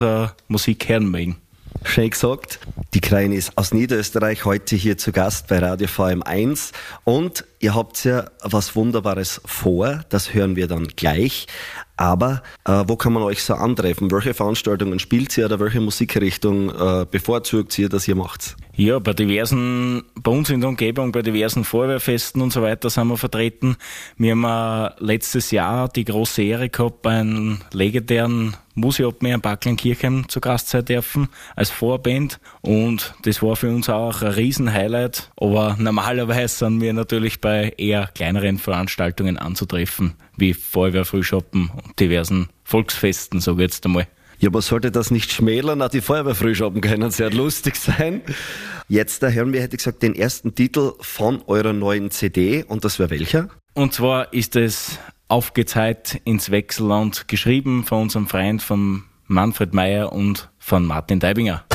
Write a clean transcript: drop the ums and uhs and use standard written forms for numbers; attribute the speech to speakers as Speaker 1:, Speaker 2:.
Speaker 1: Musik hören mögen.
Speaker 2: Schön gesagt. Die Kreine ist aus Niederösterreich heute hier zu Gast bei Radio VM1 und ihr habt ja was Wunderbares vor, das hören wir dann gleich. Aber wo kann man euch so antreffen? Welche Veranstaltungen spielt ihr oder welche Musikrichtung bevorzugt ihr, dass ihr macht?
Speaker 1: Ja, bei uns in der Umgebung, bei diversen Feuerwehrfesten und so weiter sind wir vertreten. Wir haben letztes Jahr die große Ehre gehabt, bei einem legendären Musi-Open in Backlenkirchen zu Gast sein dürfen, als Vorband. Und das war für uns auch ein Riesen-Highlight. Aber normalerweise sind wir natürlich bei eher kleineren Veranstaltungen anzutreffen, wie Feuerwehrfrühschoppen und diversen Volksfesten, sage ich jetzt einmal.
Speaker 2: Ja, aber sollte das nicht schmälern? Auch die Feuerwehrfrühschoppen können sehr lustig sein. Jetzt hören wir, hätte ich gesagt, den ersten Titel von eurer neuen CD. Und das wäre welcher?
Speaker 1: Und zwar ist es Auf geht's heut ins Wechselland, geschrieben von unserem Freund von Manfred Meyer und von Martin Deibinger.